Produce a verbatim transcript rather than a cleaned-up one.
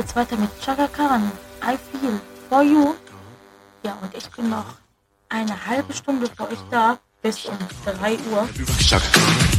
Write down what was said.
geht's weiter mit Chaka Khan. I Feel For You. Ja, und ich bin noch eine halbe Stunde für euch da, bis um drei Uhr.